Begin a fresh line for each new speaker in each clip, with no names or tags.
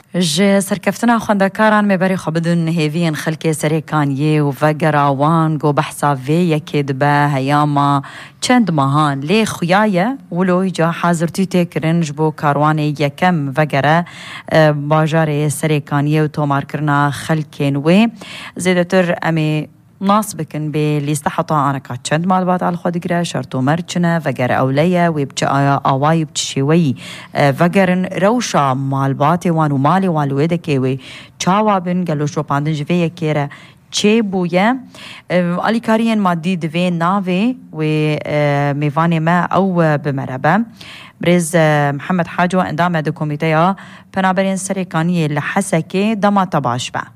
جه سرکفتنا خواندکاران میبری خو بدون هیوین خلک سریکانیه و وگراوان گو بحثا وی یکی دبه هیاما چند ماهان لی خویایه ولو جا حاضرتی تکرنج بو کاروان یکم وگره باجار سریکانیه و تومار کرنا خلکین و زیدتر امی ناس بکن به لیست حطا آنکا چند مالبات على خود گره شرطو مرچنه وگر اولیه ویبچه آوای بچشیوی وگرن روشا مالبات وانو مالی والویده که وی چاوابن گلو شو پاندن جویه که را چه بویه الیکارین مادی دوی ناوی و میوان ما او بمربه برز محمد حاجو اندام دو کمیته ها پنابرین سریکانی لحسکه دما تباش با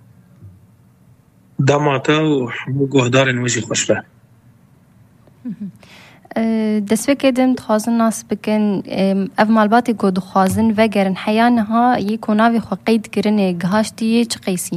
دماتا و همو گهدار نوشی خوش به
دسوه کدن تخوازن ناس بکن اف مالباتی گو دخوازن وگرن حیانها یکو ناوی خو قید کرنه گهاشتیه چه قیسی؟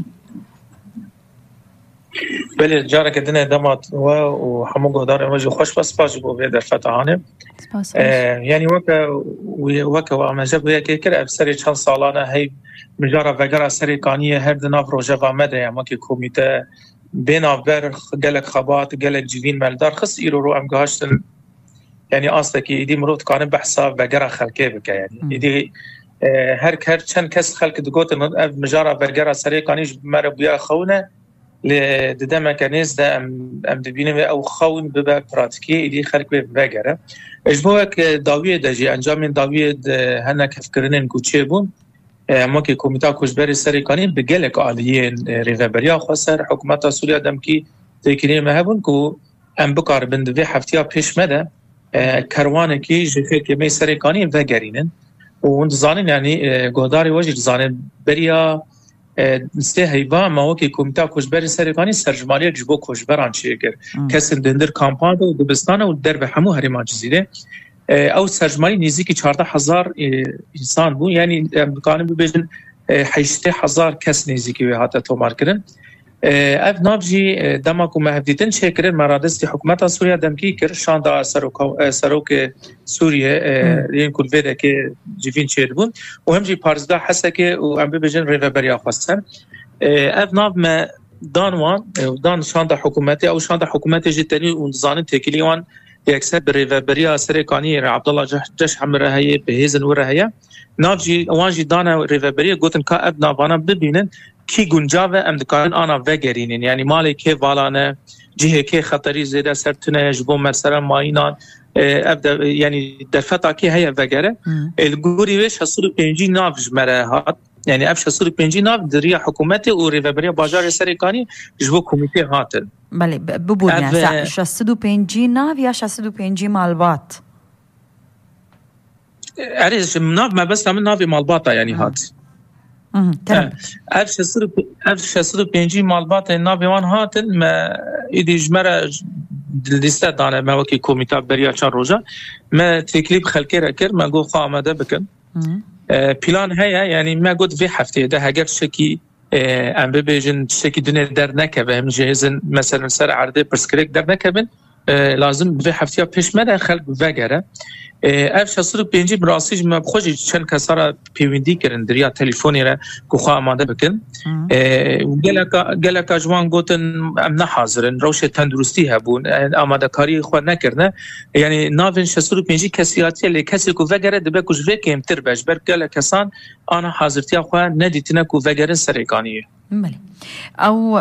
بله جاره کدن دمات و همو گهدار نوشی خوش به سپاس بو به در فتحانه یعنی وکا و امجب یکی کر افسری چند سالانه هی مجاره وگره سریکانیه هر دناف روژه وامده اما که کمیته بینافبر گلک خبات گلک جوین ملدار خص ایرو رو ام گهاشتن یعنی آسته که ایدی مرود کانه بحثا وگره خلقه بکه یعنی ایدی هر چند کس خلق دگوتن اف مجاره وگره سریکانیش مره بیا خونه لده مکانیز ده ام دبینه او خون ببه پراتیکی ایدی خلق به وگره اجبوک داویه دجی انجام داویه هنه کفکرنن کوچه بون اما که کمیته کشبری سریکانی به گلک عالیه ریوبریا خسر حکومت سوریه دم کی تکریم مهبون کو ام بکار بند و هفتیا پیش مده کروانه کی جفه که می سریکانی و گرینن و اون زانین یعنی گوداری وجه زانین بریا سته هیوا ما وکی کمیته کشبری سریکانی سرجمالی جبو کشبران چیه گر کسی دندر کامپاند و دبستان و در به همو هریمان جزیره او سرجمالی نزدیک 14000 انسان بود یعنی امکان ببینن 18000 کس نزدیکی و حتی تومار کردن اف نابجی دماکو مهدیدن شکر مرادست حکومت سوریه دمکی کر شاندا سروک سوریه این کل ویده که جوین چید بود و همجی پارزده حسه که و ام ببینن ریوبریا خواستن اف ناب ما دان شاندا حکومتی او شاندا حکومتی جتنی و زانه تکلیوان یکسر ریوبریا سریکانی عبدالله جش همره هی به هزن وره هی نافجی وانجی دانا ریوبریا گوتن که اب نابانا ببینن کی گنجاوه امدکارن آنا وگرینن یعنی مالی که والانه جهه که خطری زیده سرتونه جبو مثلا ماینان یعنی در فتا که هی وگره الگوری وش 65 نافج مره هات یعنی اف 65 ناف دریا حکومت و ریوبریا بازار سریکانی جبو کمیته هاتن
بله ببود يعني 65 ناف یا 65 مالبات
عريز ناف ما بس من ناف مالباتا يعني هات اف 65 مالبات ناف وان هاتن ما ایدی جمره لیسته دانه ما وکی کمیته بریا چند روزه ما تکلیف خلقی را کرد ما گو خواه آمده بکن پلان هيا يعني ما قد في هفته ده هاجر شكي ام ببيجن شكي دنيا در نكبه هم جهزن مثلا سر عرضه برسكريك در نكبن لازم في هفته پیش مده خلق وگره اف 65 براسیج ما خوشی چند کسا پیوندی کردن دریا تلفنی را کو خوا آماده بکن گلک جوان گوتن ام نه حاضرن روش تندرستی هبون آماده کاری خو نکردن یعنی ناوین 65 کسیاتی لی کسی کو وگره دبه کوج وکیم تر بش بر گلک کسان آن حاضرتی خو ندیتنه کو وگره سریکانیه
بله او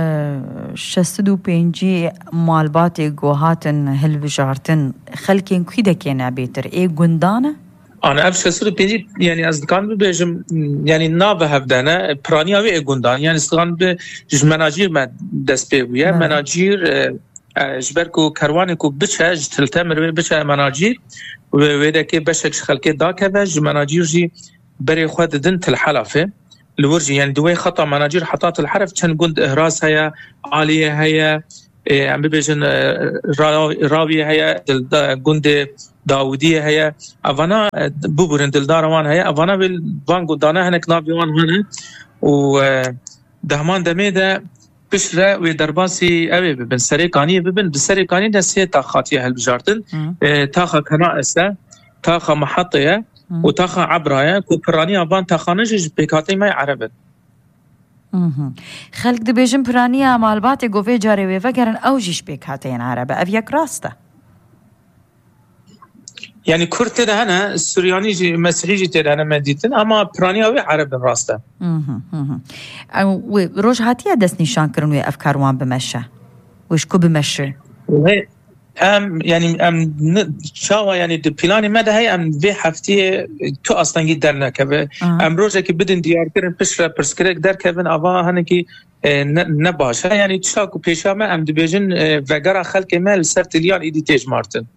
65 مالبات گوهاتن هلوجارتن خلکین کیده کنه بیتر ای گندانه
انا اف 65 يعني ازدكان بيجم يعني نابه هفدانه برانيا وي گندان يعني استغان به مناجير ما دست بيويا مناجير جبركو كروانكو بچه تلتمر بچه مناجير ويدا كي بشك خلقي داكه مناجير جي بري خود دن الحلفه الورجي يعني دوي خطا مناجير حطات الحرف كان قند اهراس هيا عاليه هيا عم بيجن راويه هيا قند داوديه هيا افانا بوبرن دلداروان هيا افانا بالبانكو دانا هنك نابيوان هنا و دهمان دميده بشرة ودرباسي أبي ببن سريقانية ببن بسريقانية نسيه تاخاتية هالبجارتن تاخا كنائسة تاخا محطية وتاخا عبرايا كو براني افان تاخانج بكاتي ما عربت
خلق دبيجن برانيا مالباتي قوفي جاري ويفكرن اوجيش بكاتين عربة افيك راسته
يعني كرت ده أنا السورياني جي مسيحي جي تده أنا مديتن أما برانيا وي عرب راسته
وروج هاتيا دس نشان كرن وي أفكار وان بمشى وش كو بمشى
وهي يعني شاوا يعني دبلاني ماذا هي في حفتي تو أصلا جدا كذا روجا كي بدن ديار كرن بشرة برسكريك دار كذا أبا هنكي نباش يعني تشاكو بيشامة دبيجن وجرا خلق مال سرت اليان إديتيج مارتن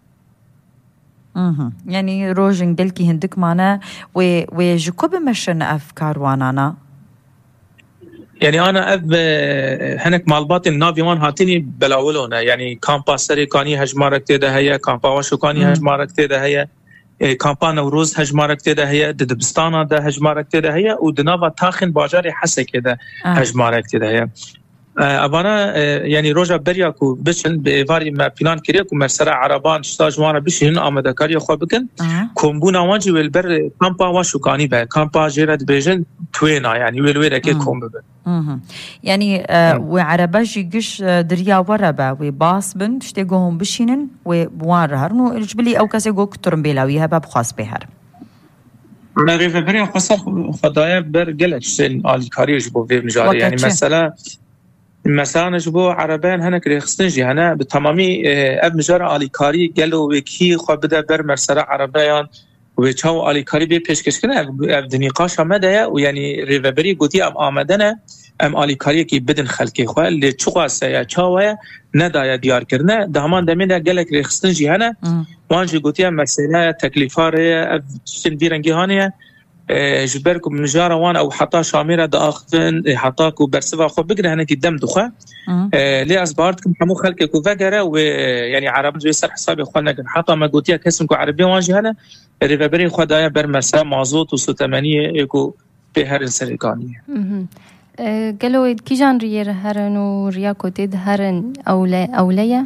يعني روجن دلكي هندك معنا وجكو بمشن أفكار وانانا
يعني أنا هنك مالبات النافي وان هاتيني بلاولونا يعني كامبا سريكاني هجمارك تيدا هي كامبا واشوكاني هجمارك تيدا هي كامبا نوروز هجمارك تيدا هي دبستانا ده هجمارك تيدا هي ودنافا تاخن باجاري حسي كده هجمارك تيدا هي أبانا يعني روجا برياكو بشن بإيفاري ما بلان كريكو مرسرع عربان شتاج وانا بشهن آمده كاريا خواه بكن كومبونا وانجي والبر كامبا واشوكاني با كامبا جيرد بيجن توينا يعني والويرا كي كوم ببن
يعني وعرباجي قش دريا وربا وباس بن تشتيقوهم بشينن وبوان رهرنو الجبلي أو كاسي قو كترم بيلاويها باب خاص بيهر
أنا غير بريا خاصة خدايا بر قلتش آلي كاريوش بو في مجاري يعني مثلا جبو عربان هناك ريخستنجي هنا بتمامي اب مجرى آلیکاری گلو وکی خواب بده بر مرسره عربیان و چاو آلیکاری به پیشکش کنه اب دنیقاش آمده و یعنی ریوبری گوتی ام آمدنه ام آلیکاری که بدن خلقی خواه لی چواسه یا چاوه ندایا دیار کرنه دهمان دمینه گلک ريخستنجي هنا وانجي گوتی ام مسئله تکلیفاره اب چن بیرنگی هانیه جبركم مجارة وان أو حتى شاميرة داخفن حتاكو برسفا خو بقرا هناك الدم دخا لي أصبارتكم حمو خلقك وفقرة ويعني عرب زي سر حسابي أخوانا حتى ما قلتيها كسمكو عربية وانجي هنا ريفابري خو دايا برمسا مازوت وستمانية إيكو بهر السريكانية
قالوا كي جان ريير هرن ورياكو تيد هرن أولية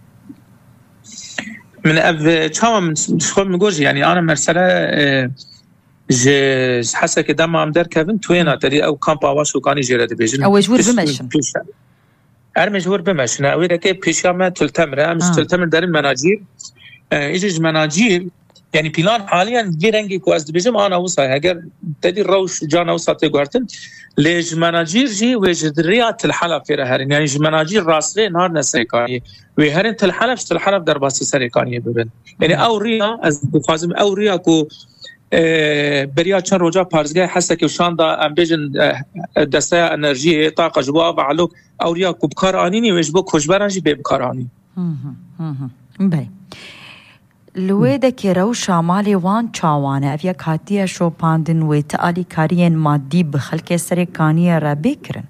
من أب شاوة من شخوة مقوج يعني أنا مرسلة حاسه که دم هم در کردن توینا تری او کامپ آواش و کانی جرده بیشتر.
او جور بمشن.
جور بمشن. اویده که پیشام تلتمره. مش تلتمر دارن مناجیر. ایجش مناجیر يعني بلان حاليا في رنگي كو از بيجم انا وصا اگر تدي روش جانا وصا تغارتن ليج مناجير جي وجدريات الحلب في هرن يعني مناجير راسري نهار نسريكاني وهرن الحلب در باسي سريكاني ببن يعني او ريا از بخازم او ريا كو بریا چند روزا پارزگاه هست که شان دا امبیجن دسته انرژی طاقه جواب علوک اوریا کو بکارانی نیوش بو کجبرانجی به بکارانی
بله لویده که رو شمالی وان چاوانه اویا کاتیه شو پاندن و تعالی کارین مادی بخلک سرکانی را بکرن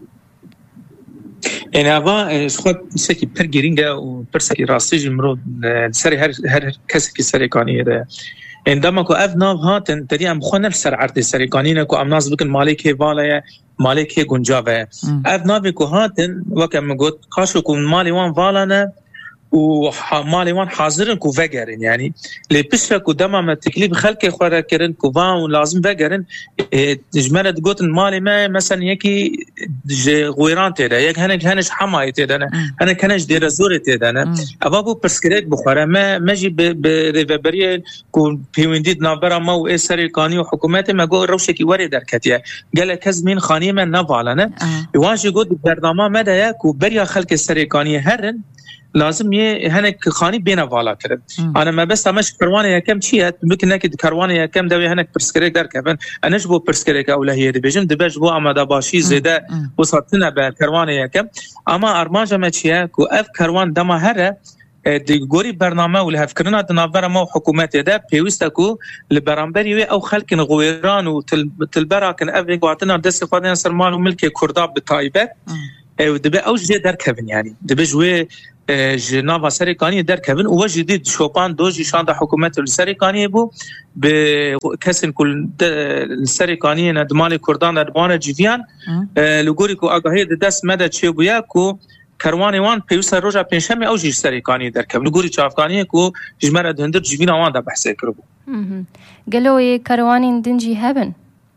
يعني أبا خود سكي برجرينجا وبرسكي راستيج مرود سري هر كسكي سريكانية ده عندما كو أفناف هاتن تدي أم خو نفس عرض سريكانينا كو أم ناس بكن مالك هي فالا مالك هي جنجافة أفناف كو هاتن وكم قلت كاشو كو مالي وان فالانا ومالي وان حاضرن كو فجرن يعني لبشرة كو دمام التكليف خلق خوارا كرن كو فان ولازم فجرن جمالة قلت مالي ما مثلا يكي غويران تيدا يك هنش حماية تيدا هنك هنش دير زوري تيدا أبابو برسكريك بخارا ما جي بريفابريين كو بيونديد نابرا ما و إسرائيل قاني وحكوماتي ما قول روشكي وري دركتيا قال كزمين خانية من نفعلنا يوانشي قلت برنامج مدى يكو بريا خلق إسرائيل قاني هرن لازم هنك خاني بينا فالا كرد انا ما بس مش كروانه يا كم شيء ممكن نكد كروانه يا كم دوي هنك برسكريك در كفن انا جبو برسكريك اولهيه دبيجن دبج بو اما دباشي زيده وصلتنا بكروانه يا كم اما ارماجه ما شيء كو اف كروان دما هره دي غوري برنامج ولا فكرنا دنابره مو حكومات ده بيوستكو لبرامبري او خلق غويران وتلبراكن افي قاتنا دس خدنا سرمان وملك كرداب بتايبه ودبي اوج در كفن يعني دبجوي جناب سريكاني در كفن وجديد شوبان دوجي شان حكومه السريكاني بو بكسن كل السريكاني ندمال كردان ادبان جيفيان لغوريكو اغاهي دس مدى تشيبوياكو كرواني وان بيوسا روجا بنشمي اوجي سريكاني در كفن لغوري چافكاني كو جمره هندر جيفينا وان دا بحث كربو
قالوا كروانين دنجي هبن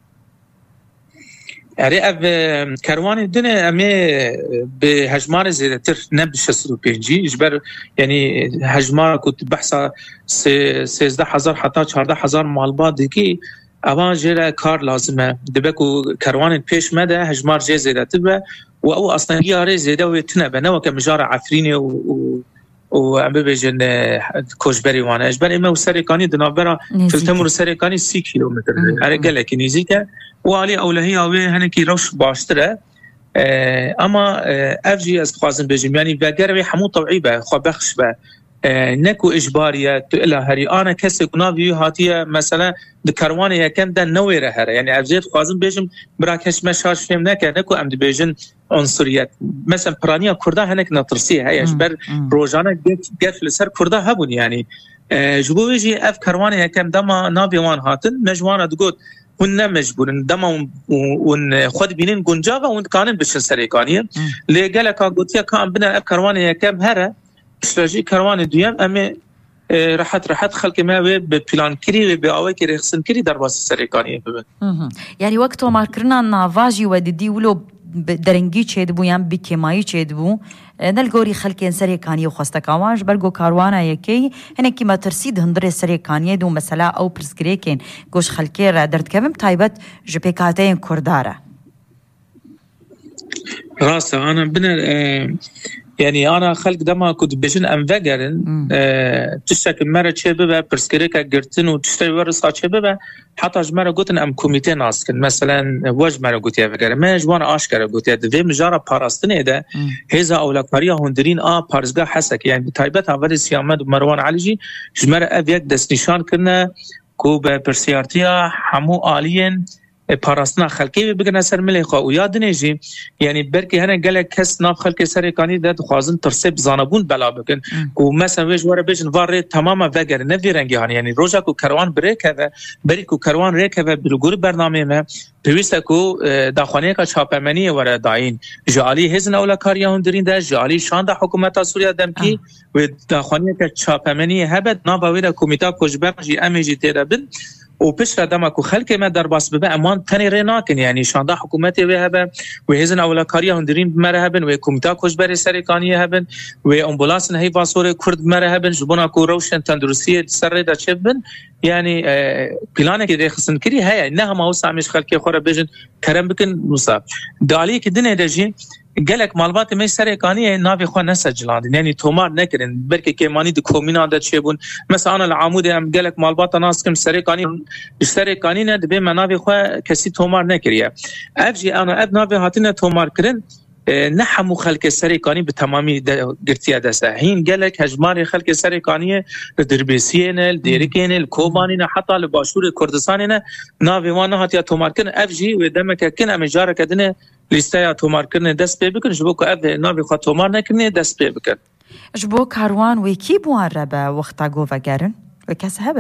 يعني كروان الدنيا أمي بهجمار زيادتر نبش السلوبينجي إجبار يعني هجمار كنت بحث 13,000 حتى 14,000 معلبات ديكي أما جرى كار لازمه دبكو كروان بيش مدى هجمار جي زيادتر وأو أصلا ياري زيادة ويتنبه نوع كمجار عفريني وعم بيجن كوشبري وانا اجبر اما وسريكاني دنابرا في التمر سريكاني 6 كيلومتر ارجع لك نيزيكا وعلي اولهيه او هنكي روش باشتره اما اف جي اس خازن بيجم يعني بقربي حمو طبيعي به خو بخش به نكو اجباريه الى هري انا كسي نافيو هاتيه مثلا دكروانه يكم ده نويره هر يعني افجيت خازن بيجم براكش مشاش فهم نكو ام بيجن عنصريات مثلا برانيا كردا هناك نطرسي هي اجبر روجانا جت لسر كردا هبون يعني جبو يجي اف كروانه يكم دما نافي وان هاتن مجوانا دقوت هن مجبورن دما ون خود بينين گنجاغا ون كانن بشن سريكانيه لي قالك قلت كان بنا اف كروانه يكم هره استراتيجي كروان دوام اما راحت خلق ما ببلان كري وباوي كري رخصن كري درباس سريكانيه ببن
يعني وقتو ماركرنا نافاجي وددي ولو درنگی چید بو یم بکیمایی چید بو نلگوری خلکین سریکانی خوستکاواج برگو کاروانا یکی هنه کی ما ترسید هندر سریکانی دو مثلا او پرسکریکین گوش خلکی را درد کبم تایبت جپیکاتین کرداره
راسه انا بنا يعني أنا خلق دما كنت بيجن أنفجرن تشتكي مرة شبابة برسكريكا جرتن وتشتري ورصة شبابة حتى جمرة قلتن أم كوميتي ناسكن مثلا وج مرة قلت يا فجر ما جوانا أشكر قلت يا دفي مجارة باراستني ده هذا أولا كاريا هندرين بارزجا حسك يعني تايبت عبد سيامد ومروان عليجي جمرة أبيك دس نشان كنا كوب برسيارتيا حمو آلين پاراستنا خلقی بگن سر ملی خو و یاد نجی یعنی برکی هنه گله کس ناب خلق سرکانی ده خوازن ترسه بزانبون بلا بکن و مثلا ویش وره بجن واره تماما وگر نوی رنگی هانی یعنی روزا کو کروان بریکه و بری کو کروان ریکه و بلگور برنامه ما پیوسته کو داخانه کا چاپمنی وره داین جالی هزن اولا کاریا هندرین ده جالی شان ده حکومت سوریه دمکی و داخانه کا چاپمنی هبد ناباویده کمیتا کجبر جی امیجی تیربن وبشرة دمك وخلك ما درباس ببا أمان تاني ريناكن يعني شاندا حكومتي وهبا وهزن أولا كاريا هندرين بمرهبن وكومتا كوشبري سريكانية هبن وأمبولانسن هي فاسوري كرد مرهبن جبونا كو روشن تندرسية سري دا شبن يعني بلانك دي خصن كري هيا إنها ما وسع مش خلكي خورا بيجن كرم بكن مصاب داليك الدنيا دجي قالك مالبات مي سريكانيه نافي خو نسجلان يعني تومار نكرن بركي كيماني دي كومينا دا تشيبون مثلا انا العمود ام قالك مالبات ناس كم سريكاني ند بما نافي خو كسي تومار نكريا افجي انا اب نافي هاتنا تومار كرن نحمو خلق سريكاني بتمامي قرتيا دسا هين قالك هجماري خلق سريكانيه دربيسيين الديريكين الكوبانين حتى لباشور كردستانين نافي وانا هاتيا تومار كرن افجي ودمك كن ام جارك دنه لیستای تومار کردن دست پی بکن جبو که اب نابی خواهد تومار نکردن دست پی بکن
جبو کاروان ویکی بوان ربا وقتا گو وگرن وکس هبه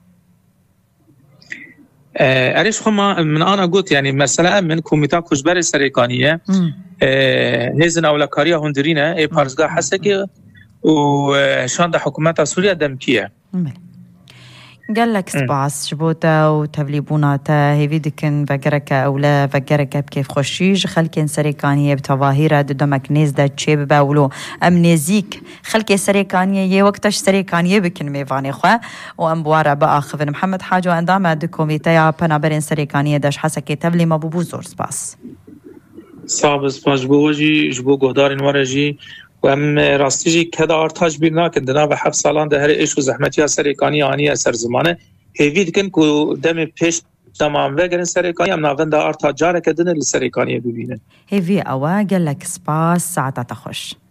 أريش خما من أنا قلت يعني مثلا من كوميتا كوشبر سريكانية هزن أولا كاريا هندرينا أي بارزقا حسكي وشان دا حكومة سوريا دمكية
قال لك سباس شبوتا وتبليبوناتا هيفي دكن فقرك أولا فقرك بكيف خوشيج خلكين سريكانية بتظاهرة دمك نيز دا تشيب باولو أمنيزيك خلكي سريكانية يه وقتش سريكانية بكن ميفاني خواه وأمبوارا بقى خفن محمد حاج وأندام دكوميتايا بنابرين سريكانية داش حسكي تبلي ما ببوزور سباس
صعب سباس جبوجي جبو قهدارين ورجي وهم راستيجي كذا ارتاج بينا كندنا بحب سالان ده هر ايش وزحمتي سريكاني اني اثر زمانه هيفيد كن كو دم پیش تمام وگرن سريكاني ام ناون ده ارتاج جاره كدن السريكاني ببينن
هيفي اوا قال لك سباس ساعه تخش